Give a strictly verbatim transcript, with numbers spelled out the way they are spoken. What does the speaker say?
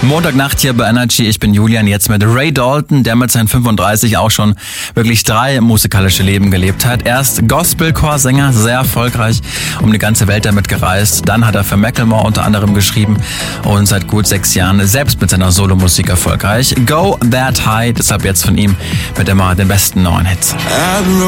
Montagnacht hier bei Energy. Ich bin Julian, jetzt mit Ray Dalton, der mit seinen fünfunddreißig auch schon wirklich drei musikalische Leben gelebt hat. Erst Gospelchorsänger, sehr erfolgreich, um die ganze Welt damit gereist. Dann hat er für Macklemore unter anderem geschrieben und seit gut sechs Jahren selbst mit seiner Solomusik erfolgreich. Go That High, deshalb jetzt von ihm mit immer den besten neuen Hits.